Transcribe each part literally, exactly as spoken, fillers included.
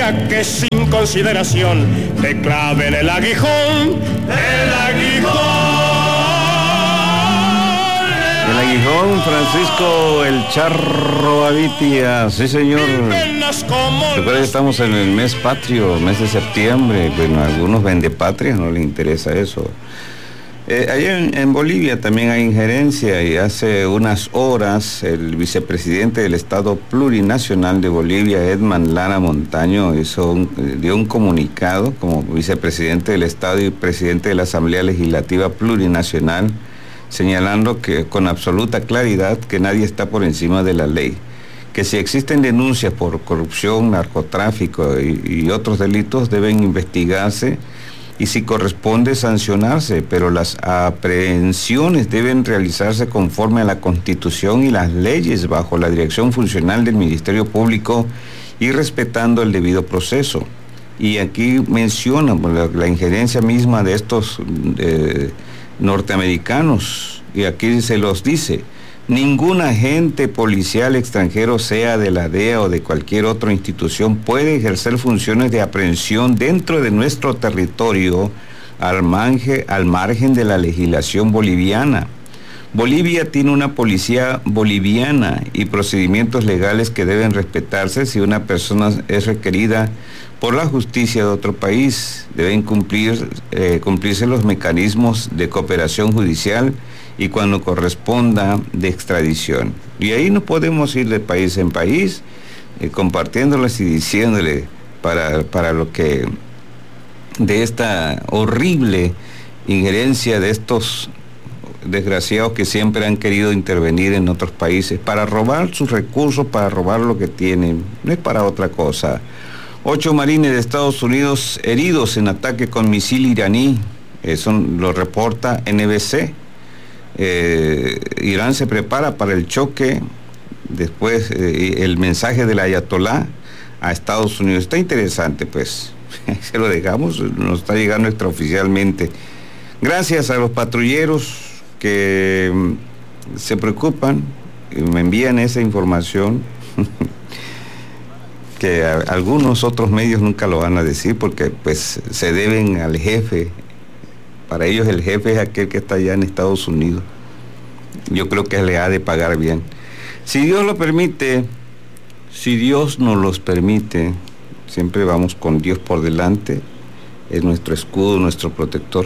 cualquiera que sin consideración te claven el aguijón, el aguijón. El aguijón, Francisco El Charro Avitia, sí señor. Recuerda que estamos en el mes patrio, mes de septiembre. Bueno, a algunos vendepatrias no les interesa eso. Eh, allá en, en Bolivia también hay injerencia y hace unas horas el vicepresidente del Estado Plurinacional de Bolivia, Edman Lara Montaño, hizo un, dio un comunicado como vicepresidente del Estado y presidente de la Asamblea Legislativa Plurinacional, señalando que con absoluta claridad que nadie está por encima de la ley, que si existen denuncias por corrupción, narcotráfico y, y otros delitos deben investigarse y si corresponde sancionarse, pero las aprehensiones deben realizarse conforme a la Constitución y las leyes bajo la dirección funcional del Ministerio Público y respetando el debido proceso. Y aquí menciona la, la injerencia misma de estos eh, norteamericanos, y aquí se los dice: ningún agente policial extranjero, sea de la D E A o de cualquier otra institución, puede ejercer funciones de aprehensión dentro de nuestro territorio al margen, al margen de la legislación boliviana. Bolivia tiene una policía boliviana y procedimientos legales que deben respetarse si una persona es requerida por la justicia de otro país. Deben cumplir, eh, cumplirse los mecanismos de cooperación judicial y cuando corresponda de extradición. Y ahí no podemos ir de país en país eh, compartiéndoles y diciéndole para, para lo que de esta horrible injerencia de estos desgraciados que siempre han querido intervenir en otros países para robar sus recursos, para robar lo que tienen, no es para otra cosa. Ocho marines de Estados Unidos heridos en ataque con misil iraní, eso lo reporta N B C. Eh, Irán se prepara para el choque, después eh, el mensaje del ayatolá a Estados Unidos. Está interesante, pues, se lo dejamos, nos está llegando extraoficialmente. Gracias a los patrulleros que mm, se preocupan y me envían esa información, que a, algunos otros medios nunca lo van a decir porque pues se deben al jefe. Para ellos el jefe es aquel que está allá en Estados Unidos. Yo creo que le ha de pagar bien. Si Dios lo permite, si Dios nos los permite, siempre vamos con Dios por delante, es nuestro escudo, nuestro protector.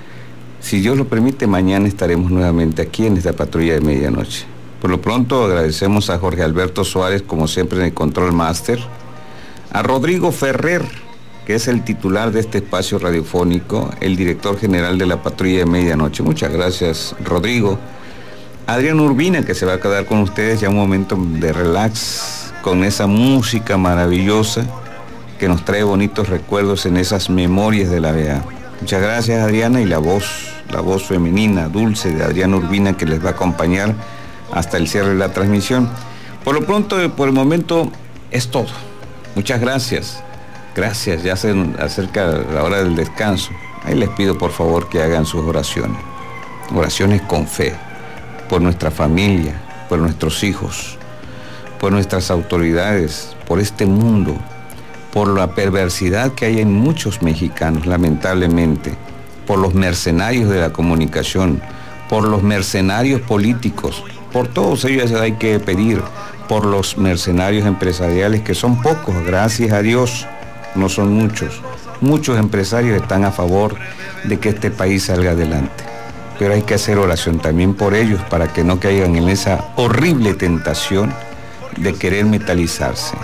Si Dios lo permite, mañana estaremos nuevamente aquí en esta patrulla de medianoche. Por lo pronto agradecemos a Jorge Alberto Suárez, como siempre, en el Control Master, a Rodrigo Ferrer, que es el titular de este espacio radiofónico, el director general de la patrulla de medianoche. Muchas gracias, Rodrigo. Adrián Urbina, que se va a quedar con ustedes ya un momento de relax, con esa música maravillosa que nos trae bonitos recuerdos en esas memorias de la V A. Muchas gracias, Adriana, y la voz, la voz femenina, dulce de Adrián Urbina, que les va a acompañar hasta el cierre de la transmisión. Por lo pronto, por el momento, es todo. Muchas gracias. Gracias, ya se acerca la hora del descanso. Ahí les pido por favor que hagan sus oraciones. Oraciones con fe, por nuestra familia, por nuestros hijos, por nuestras autoridades, por este mundo, por la perversidad que hay en muchos mexicanos, lamentablemente, por los mercenarios de la comunicación, por los mercenarios políticos, por todos ellos hay que pedir, por los mercenarios empresariales, que son pocos, gracias a Dios. No son muchos. Muchos empresarios están a favor de que este país salga adelante. Pero hay que hacer oración también por ellos para que no caigan en esa horrible tentación de querer metalizarse.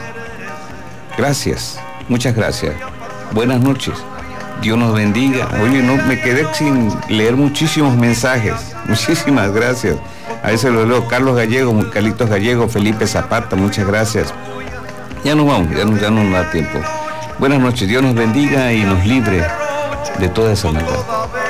Gracias, muchas gracias. Buenas noches. Dios nos bendiga. Oye, no me quedé sin leer muchísimos mensajes. Muchísimas gracias. A ese lo leo. Carlos Gallego, Carlitos Gallego, Felipe Zapata, muchas gracias. Ya nos vamos, ya no, ya no nos da tiempo. Buenas noches, Dios nos bendiga y nos libre de toda esa maldad.